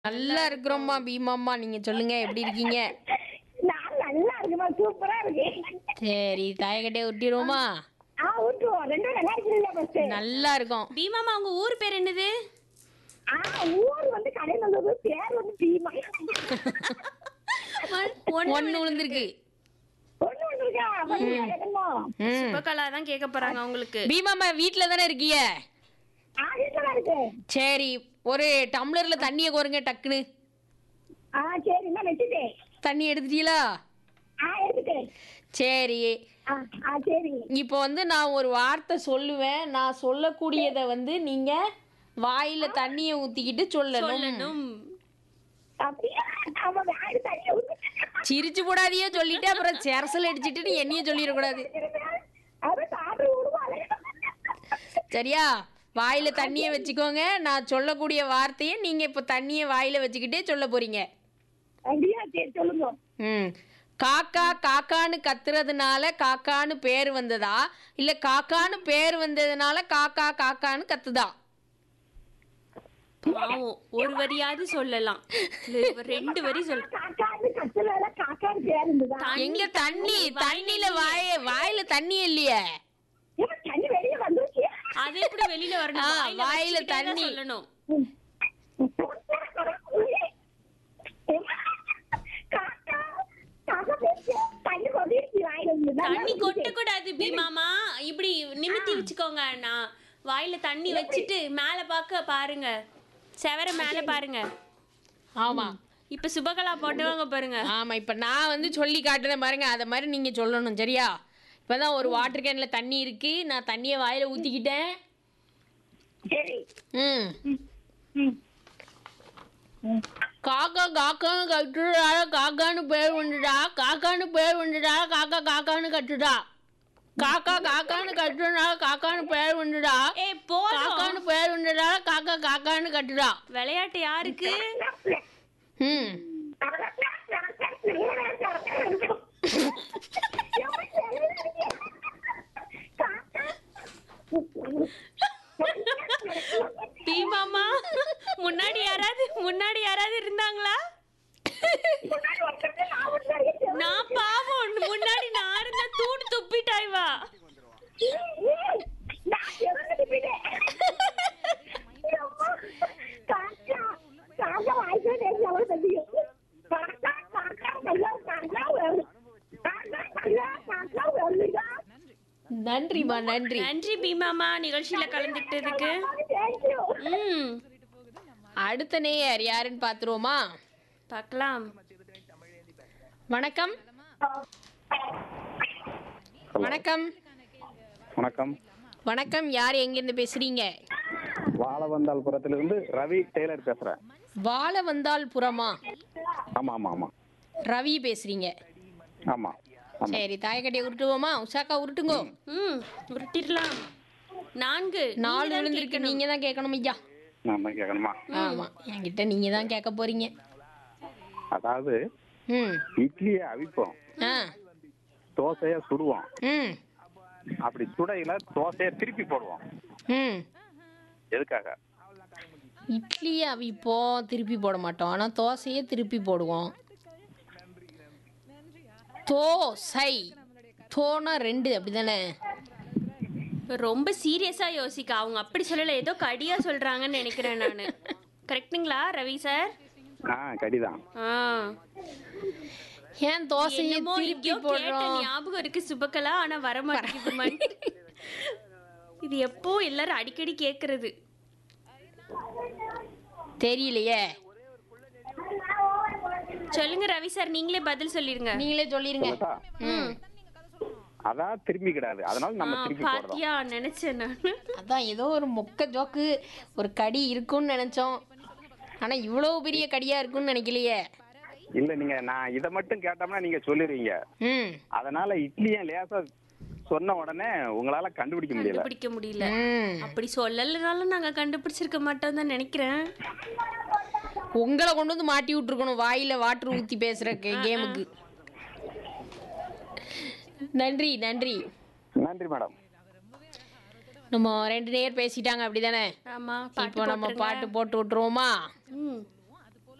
நல்லா இருக்கிறோம்மா பீமாம்மா. நீங்க சொல்லுங்க எப்படி இருக்கீங்க? நான் நல்லா இருக்குமா, சூப்பரா இருக்கு. சரி தாயக்கட்டையை விட்டிடுவோமா? விட்டுருவோம். ரெண்டும் நல்லா இருக்குல்ல ஃபர்ஸ்ட்? நல்லா இருக்கும். பீமாமா உங்க ஊர் பேர் என்னது? ஊர் வந்து கடைநல்லூர், பேர் வந்து பீமா. ஒண்ணு விழுந்திருக்கு. ஒண்ணு இருக்கா? என்னமோ சுபகலா தான் கேட்க போறாங்க உங்களுக்கு. பீமாம்மா வீட்டுல தானே இருக்கீங்க? வீட்டுல இருக்கு. சரி ஒரு டம்ளர்ல தண்ணியை கோருங்க டக்குன்னு. சரி, நான் வச்சுட்டேன். தண்ணி எடுத்துட்டீங்களா? எடுத்துட்டேன். சரி சரி. இப்போ வந்து நான் ஒரு வார்த்தை சொல்லுவேன். நான் சொல்லக்கூடியதை வந்து நீங்க வாயில தண்ணியை ஊத்திக்கிட்டு சொல்லணும். சொல்லணும். அப்படியே அவன் வாய் தண்ணியை ஊத்தி சிரிச்சு போடாதையே சொல்லிட்டு அப்புறம் செரசல் அடிச்சிட்டு நீ என்னையும் சொல்லிடக்கூடாது. அது சாப்பிட விடுவாங்க. சரியா? வாயில தண்ணியை வச்சுக்கோங்க. நான் சொல்லக்கூடிய வார்த்தையை நீங்க இப்ப தண்ணியை வாயில வச்சுக்கிட்டே சொல்ல போறீங்க. அப்படியா? சரி, சொல்லுங்க. காக்கா காக்கான்னு கத்துறதுனால காக்கான்னு பேர் வந்ததா, இல்ல காக்கான்னு பேர் வந்ததுனால காக்கா காக்கான்னு கத்துதா? பாவம், ஒரு வரியாவது சொல்லலாம். ரெண்டு வரி சொல்ல. காக்கான்னு கத்துனால காக்கான்னு பேர் இருந்ததா? எங்க தண்ணியில வாயில தண்ணி இல்லையே. தண்ணி வெளியே வந்துச்சு. அது எப்படி வெளியில வரணும்? வாயில வச்சுக்கிட்டே தான் தண்ணி. சொல்லணும். தண்ணி கொட்ட கூடாது பீமாமா. இப்படி நிமித்தி வச்சுக்கோங்க. நான் வாயில தண்ணி வச்சுட்டு மேல பாருங்க. செவர மேல பாருங்க. ஆமா இப்ப சுபகலா போட்டவங்க பாருங்க. ஆமா இப்ப நான் வந்து சொல்லி காட்டுறேன் பாருங்க. அத மாதிரி நீங்க சொல்லணும். சரியா? இப்பதான் ஒரு வாட்டர் கேன்ல தண்ணி இருக்கு. நான் தண்ணியை வாயில ஊத்திக்கிட்டேன். காக்கா காக்கான்னு கட்டுடா, காக்கான்னு பேர் வந்துடா, காக்கான்னு பேர் வந்துடா, காக்கா காக்கான்னு கட்டுடா. காக்கா காக்கான்னு கட்டுறா, காக்கான்னு பேர் வந்துடா. காக்கான்னு பேர் வந்துடா, காக்கா காக்கான்னு கட்டுடா. விளையாட்டு யாருக்கு? பீமாமா முன்னாடி யாராவது இருந்தாங்களா? நான் பாவம், முன்னாடி நான் இருந்தா தூண் துப்பிட்டாய் வா. நன்றிமா, நன்றி. நன்றி பீமாமா நிகழ்ச்சியில கலந்துக்கிட்டதுக்கு. அடுத்த நேயர் யாருன்னு பாத்துருவோமா? பார்க்கலாம். வணக்கம். வணக்கம். வணக்கம். வணக்கம். யார் எங்கிருந்து பேசுறீங்க? வாழவந்தாள்புரத்திலிருந்து ரவி டெய்லர் பேசுறேன். வாழவந்தாள்புரமா? ஆமா ஆமா ஆமா. ரவி பேசுறீங்க? ஆமா. சரி தாயக்கட்டையை உருட்டுவோமா? உஷாக்கா உருட்டுங்கோ. உருட்டிடலாம். 4 விழுந்திருக்கு. நீங்க தான் கேட்கணும் ஐயா. நான் தான் கேட்கணுமா? ஆமா, என்கிட்ட நீங்க தான் கேட்க போறீங்க. அதாவது இட்லியை அவிப்போம், தோசைய சுடுவோம். அப்படி சுடையில தோசைய திருப்பி போடுவோம். எதுக்காக? இட்லியை அவிப்போம், திருப்பி போட மாட்டோம். ஆனா தோசையை திருப்பி போடுவோம். தோசை தோனா 2 அப்படிதானே? ரொம்ப சீரியஸா யோசிக்க. அவங்க அப்படி சொல்லல, ஏதோ கடியா சொல்றாங்கன்னு நினைக்கிறேன் நானு. கரெக்ட்டுங்களா ரவி சார்? கடிதான். ஏன் தோசையை திருப்பி போடுறோம்? ஞாபகம் இருக்கு சுபகலா, ஆனா வர மாட்டேங்குது. இது எப்போ எல்லாரும் அடிக்கடி கேக்குறது தெரியலையே. சொல்லுங்க ரவி சார், நீங்களே பதில் சொல்லிருங்க. நீங்களே சொல்லிருங்க. அதான் திரும்பி கிடாது, அதனால நம்ம திருப்பி போடுறோம். பாத்தியா, நினைச்சேன் நான். அதான் ஏதோ ஒரு மொக்க ஜோக்கு, ஒரு கடி இருக்கும்னு நினைச்சோம். ஆனா இவ்வளவு பெரிய கடியா இருக்கும்னு நினைக்கலையே. இல்ல, நீங்க நான் இதை மட்டும் கேட்டோம்னா நீங்க சொல்லிடுவீங்க. அதனால இட்லியும் லேசா சொன்ன உடனே உங்களால கண்டுபிடிக்க முடியல. அப்படி சொல்லலனாலும் நாங்க கண்டுபிடிச்சிருக்க மாட்டோம் தான் நினைக்கிறேன். உங்களை கொண்டு வந்து மாட்டி விட்டுருக்கணும் வாயில வாட்டர் ஊத்தி பேசுற கேமுக்கு. நன்றி நன்றி நன்றி மேடம். நம்ம 2 நேயர் பேசிட்டாங்க அப்படிதானே? ஆமா. இப்போ நம்ம பாட்டு போட்டு விட்டுருவோமா?